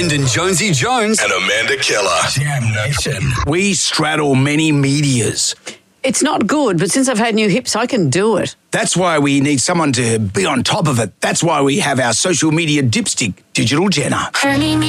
Brendan Jonesy Jones and Amanda Keller. Jam Nation. We straddle many medias. It's not good, but since I've had new hips, I can do it. That's why we need someone to be on top of it. That's why we have our social media dipstick, Digital Jenna.